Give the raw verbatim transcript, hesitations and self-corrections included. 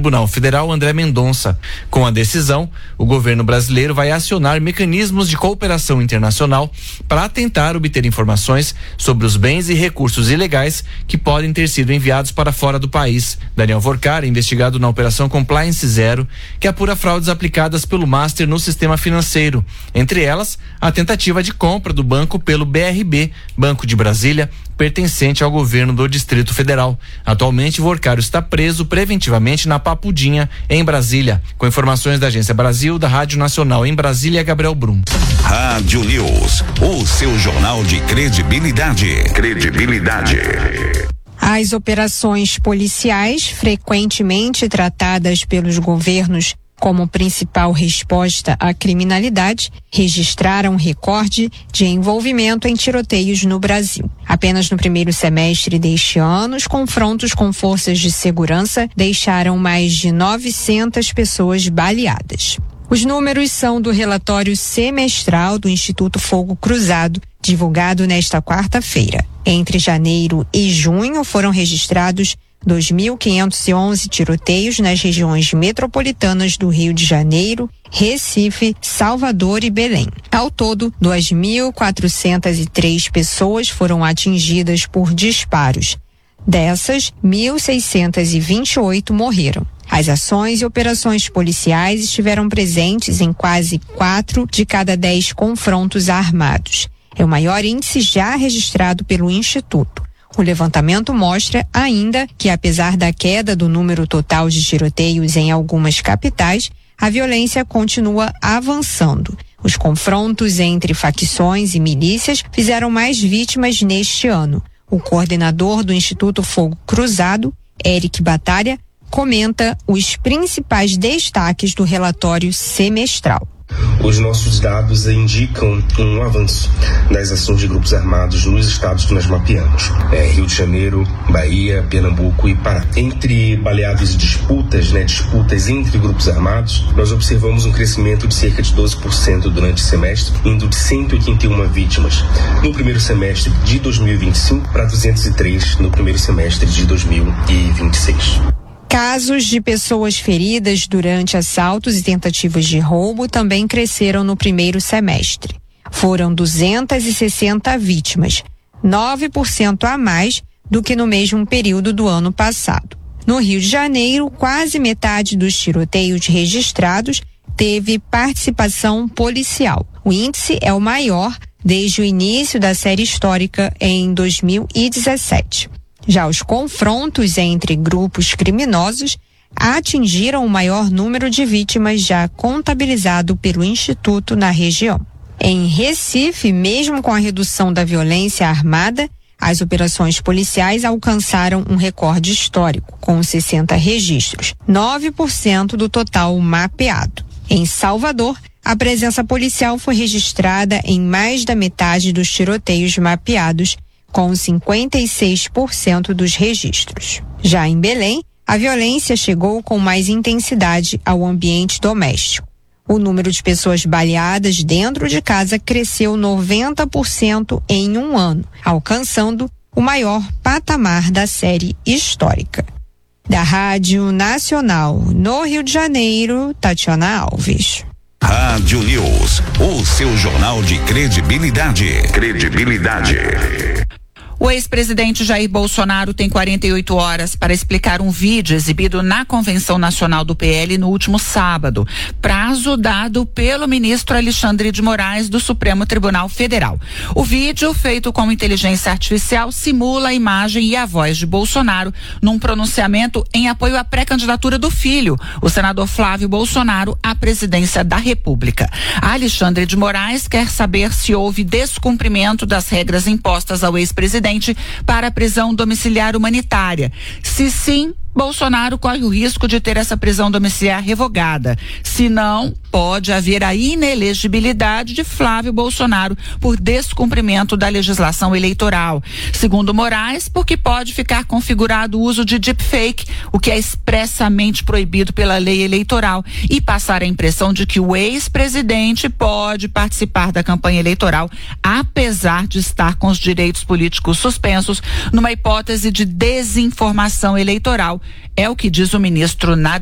Tribunal Federal André Mendonça. Com a decisão, o governo brasileiro vai acionar mecanismos de cooperação internacional para tentar obter informações sobre os bens e recursos ilegais que podem ter sido enviados para fora do país. Daniel Vorcar é investigado na Operação Compliance Zero, que apura fraudes aplicadas pelo Master no sistema financeiro, entre elas a tentativa de compra do banco pelo B R B, Banco de Brasília, pertencente ao governo do Distrito Federal. Atualmente, Vorcar está preso preventivamente na Papudinha, em Brasília. Com informações da Agência Brasil, da Rádio Nacional em Brasília, Gabriel Brum. Rádio News, o seu jornal de credibilidade. Credibilidade. As operações policiais, frequentemente tratadas pelos governos como principal resposta à criminalidade, registraram recorde de envolvimento em tiroteios no Brasil. Apenas no primeiro semestre deste ano, os confrontos com forças de segurança deixaram mais de novecentas pessoas baleadas. Os números são do relatório semestral do Instituto Fogo Cruzado, divulgado nesta quarta-feira. Entre janeiro e junho foram registrados dois mil quinhentos e onze tiroteios nas regiões metropolitanas do Rio de Janeiro, Recife, Salvador e Belém. Ao todo, duas mil quatrocentas e três pessoas foram atingidas por disparos. Dessas, mil seiscentas e vinte e oito morreram. As ações e operações policiais estiveram presentes em quase quatro de cada dez confrontos armados. É o maior índice já registrado pelo Instituto. O levantamento mostra ainda que, apesar da queda do número total de tiroteios em algumas capitais, a violência continua avançando. Os confrontos entre facções e milícias fizeram mais vítimas neste ano. O coordenador do Instituto Fogo Cruzado, Eric Batalha, comenta os principais destaques do relatório semestral. Os nossos dados indicam um avanço nas ações de grupos armados nos estados que nós mapeamos. É, Rio de Janeiro, Bahia, Pernambuco e Pará. Entre baleados e disputas, né, disputas entre grupos armados, nós observamos um crescimento de cerca de doze por cento durante o semestre, indo de cento e oitenta e uma vítimas no primeiro semestre de dois mil e vinte e cinco para duzentos e três no primeiro semestre de dois mil e vinte e seis. Casos de pessoas feridas durante assaltos e tentativas de roubo também cresceram no primeiro semestre. Foram duzentas e sessenta vítimas, nove por cento a mais do que no mesmo período do ano passado. No Rio de Janeiro, quase metade dos tiroteios registrados teve participação policial. O índice é o maior desde o início da série histórica em dois mil e dezessete. Já os confrontos entre grupos criminosos atingiram o maior número de vítimas já contabilizado pelo Instituto na região. Em Recife, mesmo com a redução da violência armada, as operações policiais alcançaram um recorde histórico, com sessenta registros, nove por cento do total mapeado. Em Salvador, a presença policial foi registrada em mais da metade dos tiroteios mapeados, com cinquenta e seis por cento dos registros. Já em Belém, a violência chegou com mais intensidade ao ambiente doméstico. O número de pessoas baleadas dentro de casa cresceu noventa por cento em um ano, alcançando o maior patamar da série histórica. Da Rádio Nacional, no Rio de Janeiro, Tatiana Alves. Rádio News, o seu jornal de credibilidade. Credibilidade. O ex-presidente Jair Bolsonaro tem quarenta e oito horas para explicar um vídeo exibido na Convenção Nacional do P L no último sábado, prazo dado pelo ministro Alexandre de Moraes do Supremo Tribunal Federal. O vídeo, feito com inteligência artificial, simula a imagem e a voz de Bolsonaro num pronunciamento em apoio à pré-candidatura do filho, o senador Flávio Bolsonaro, à presidência da República. Alexandre de Moraes quer saber se houve descumprimento das regras impostas ao ex-presidente para a prisão domiciliar humanitária. Se sim, Bolsonaro corre o risco de ter essa prisão domiciliar revogada. Se não, pode haver a inelegibilidade de Flávio Bolsonaro por descumprimento da legislação eleitoral. Segundo Moraes, porque pode ficar configurado o uso de deepfake, o que é expressamente proibido pela lei eleitoral, e passar a impressão de que o ex-presidente pode participar da campanha eleitoral, apesar de estar com os direitos políticos suspensos, numa hipótese de desinformação eleitoral. É o que diz o ministro na